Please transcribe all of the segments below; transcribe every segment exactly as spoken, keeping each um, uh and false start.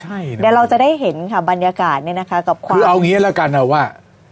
ใช่เดี๋ยวเราจะได้เห็นค่ะบรรยากาศเนี่ยนะคะกับความคือเอางี้แล้วกันนะว่า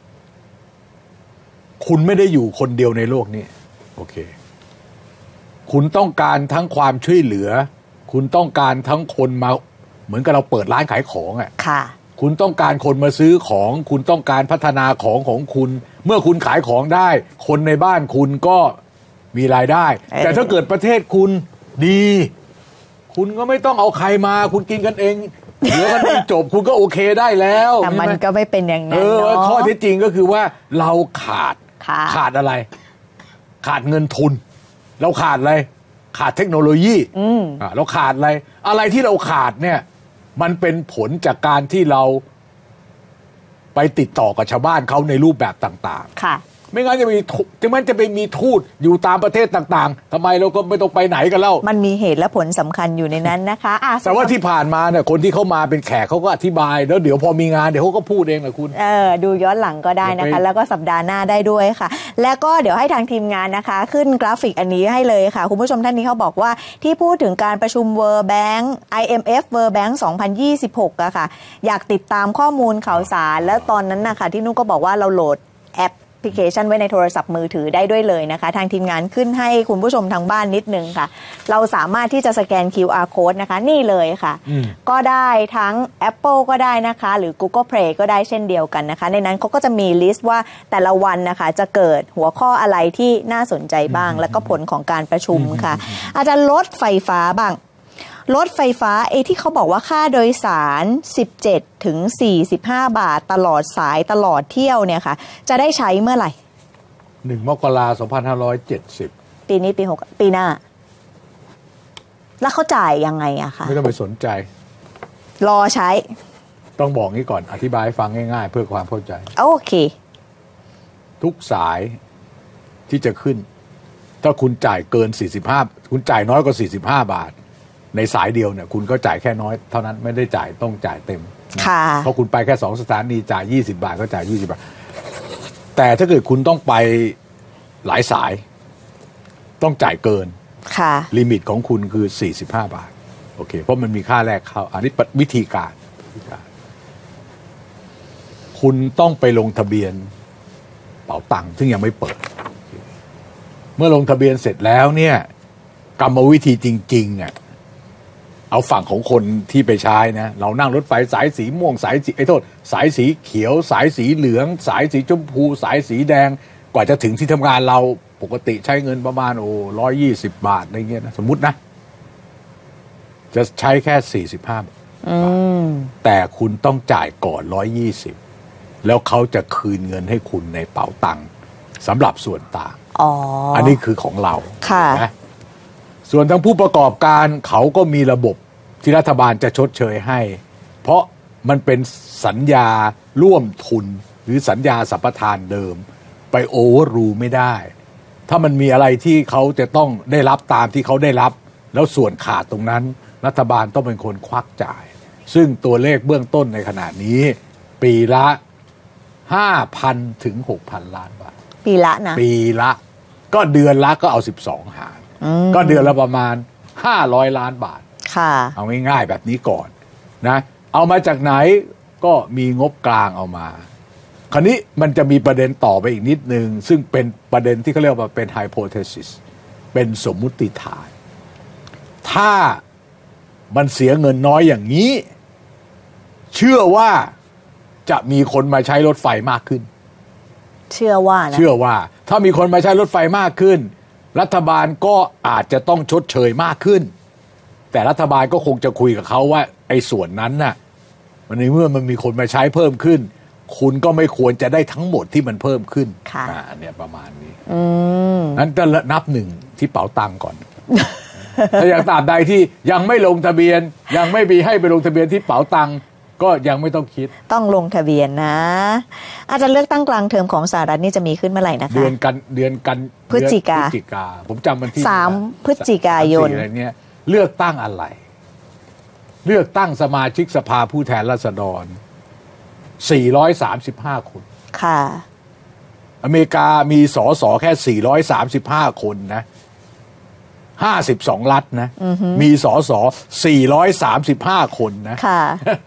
คุณไม่ได้อยู่คนเดียวในโลกนี้โอเคคุณต้องการทั้งความช่วยเหลือคุณต้องการทั้งคนมาเหมือนกับเราเปิดร้านขายของอ่ะค่ะคุณต้องการคนมาซื้อของคุณต้องการพัฒนาของของคุณเมื่อคุณขายของได้คนในบ้านคุณก็มีรายได้แต่ถ้าเกิดประเทศคุณดีคุณก็ไม่ต้องเอาใครมาคุณกินกันเองเหลือกันเองจบคุณก็โอเคได้แล้วแต่มันก็ไม่เป็นอย่างนั้นเนาะข้อเท็จจริงก็คือว่าเราขาดขาดอะไรขาดเงินทุนเราขาดอะไรขาดเทคโนโลยีอ่าเราขาดอะไรอะไรที่เราขาดเนี่ยมันเป็นผลจากการที่เราไปติดต่อกับชาวบ้านเขาในรูปแบบต่างๆค่ะไม่งั้นจะมีจะมันจะไปมีทูตอยู่ตามประเทศต่างๆทำไมเราก็ไม่ต้องไปไหนกันเล่ามันมีเหตุและผลสำคัญอยู่ในนั้นนะคะแต่ว่าที่ผ่านมาเนี่ยคนที่เขามาเป็นแขกเขาก็อธิบายแล้วเดี๋ยวพอมีงานเดี๋ยวเขาก็พูดเองแหละคุณเออดูย้อนหลังก็ได้นะคะแล้วก็สัปดาห์หน้าได้ด้วยค่ะแล้วก็เดี๋ยวให้ทางทีมงานนะคะขึ้นกราฟิกอันนี้ให้เลยค่ะคุณผู้ชมท่านนี้เขาบอกว่าที่พูดถึงการประชุม World Bank ไอ เอ็ม เอฟ World Bank สองพันยี่สิบหกอะค่ะอยากติดตามข้อมูลข่าวสารแล้วตอนนั้นนะคะที่นุ๊กก็บอกว่าเราโหลดแอปแอปพลิเคชันไว้ในโทรศัพท์มือถือได้ด้วยเลยนะคะทางทีมงานขึ้นให้คุณผู้ชมทางบ้านนิดนึงค่ะเราสามารถที่จะสแกน คิว อาร์ Code นะคะนี่เลยค่ะก็ได้ทั้ง Apple ก็ได้นะคะหรือ Google Play ก็ได้เช่นเดียวกันนะคะในนั้นเขาก็จะมีลิสต์ว่าแต่ละวันนะคะจะเกิดหัวข้ออะไรที่น่าสนใจบ้างแล้วก็ผลของการประชุมค่ะอาจจะลดไฟฟ้าบ้างรถไฟฟ้าเอที่เขาบอกว่าค่าโดยสารสิบเจ็ดถึงสี่สิบห้าบาทตลอดสายตลอดเที่ยวเนี่ยค่ะจะได้ใช้เมื่อไหร่หนึ่งมกราคมสองพันห้าร้อยเจ็ดสิบปีนี้ปีหกปีหน้าแล้วเขาจ่ายยังไงอะคะไม่ต้องไปสนใจรอใช้ต้องบอกงี้ก่อนอธิบายให้ฟังง่ายๆเพื่อความเข้าใจโอเคทุกสายที่จะขึ้นถ้าคุณจ่ายเกินสี่สิบห้าคุณจ่ายน้อยกว่าสี่สิบห้าบาทในสายเดียวเนี่ยคุณก็จ่ายแค่น้อยเท่านั้นไม่ได้จ่ายต้องจ่ายเต็มค่ะเพราะคุณไปแค่สองสถานีจ่ายยี่สิบบาทก็จ่ายยี่สิบบาทแต่ถ้าเกิดคุณต้องไปหลายสายต้องจ่ายเกินค่ะลิมิตของคุณคือสี่สิบห้าบาทโอเคเพราะมันมีค่าแรกเข้าอันนี้วิธีการคุณต้องไปลงทะเบียนเป๋าตังค์ซึ่งยังไม่เปิดเมื่อลงทะเบียนเสร็จแล้วเนี่ยกรรมวิธีจริงๆอ่ะเอาฝั่งของคนที่ไปใช้นะเรานั่งรถไฟสายสีม่วงสายสีไอ้โทษสายสีเขียวสายสีเหลืองสายสีชมพูสายสีแดงกว่าจะถึงที่ทำงานเราปกติใช้เงินประมาณโอ้ร้อยยี่สิบบาทอะไรเงี้ยนะสมมุตินะจะใช้แค่สี่สิบห้าบาทแต่คุณต้องจ่ายก่อนร้อยยี่สิบแล้วเขาจะคืนเงินให้คุณในเป๋าตังค์สำหรับส่วนต่างอ๋ออันนี้คือของเราค่ะนะส่วนทางผู้ประกอบการเขาก็มีระบบที่รัฐบาลจะชดเชยให้เพราะมันเป็นสัญญาร่วมทุนหรือสัญญาสัมปทานเดิมไปโอเวอร์รูไม่ได้ถ้ามันมีอะไรที่เขาจะต้องได้รับตามที่เขาได้รับแล้วส่วนขาดตรงนั้นรัฐบาลต้องเป็นคนควักจ่ายซึ่งตัวเลขเบื้องต้นในขณะนี้ปีละ ห้าพัน ถึง หกพัน ล้านบาทปีละนะปีละก็เดือนละก็เอาสิบสองหารก็เดือนละประมาณห้าร้อยล้านบาทค่ะเอาง่ายๆแบบนี้ก่อนนะเอามาจากไหนก็มีงบกลางเอามาคราวนี้มันจะมีประเด็นต่อไปอีกนิดนึงซึ่งเป็นประเด็นที่เขาเรียกว่าเป็น hypothesis เป็นสมมุติฐานถ้ามันเสียเงินน้อยอย่างนี้เชื่อว่าจะมีคนมาใช้รถไฟมากขึ้นเชื่อว่านะเชื่อว่าถ้ามีคนมาใช้รถไฟมากขึ้นรัฐบาลก็อาจจะต้องชดเชยมากขึ้นแต่รัฐบาลก็คงจะคุยกับเขาว่าไอ้ส่วนนั้นน่ะมันในเมื่อมันมีคนมาใช้เพิ่มขึ้นคุณก็ไม่ควรจะได้ทั้งหมดที่มันเพิ่มขึ้นอ่าเนี่ยประมาณนี้นั้นจะนับหนึ่งที่เป๋าตังค์ก่อนถ้าอย่างตราบใดที่ยังไม่ลงทะเบียนยังไม่มีให้ไปลงทะเบียนที่เป๋าตังค์ก็ยังไม่ต้องคิดต้องลงทะเบียนนะอาจจะเลือกตั้งกลางเทอมของสหรัฐนี่จะมีขึ้นเมื่อไหร่นะคะเดือนกันเดือนกันพฤศจิกาพฤศจิกาผมจำวันที่สามพฤศจิกายนอะไรเนี้ยเลือกตั้งอะไรเลือกตั้งสมาชิกสภาผู้แทนราษฎรสี่ร้อยสามสิบห้าคนค่ะอเมริกามีสสแค่สี่ร้อยสามสิบห้าคนนะห้าสิบสองรัฐนะมีสสสี่ร้อยสามสิบห้าคนนะค่ะ